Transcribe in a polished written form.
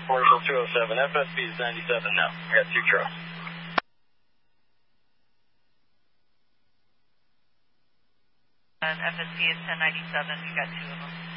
Commercial 207. FSB is 97 now. I got 2 trucks. And FSB is 1097. We got 2 of them.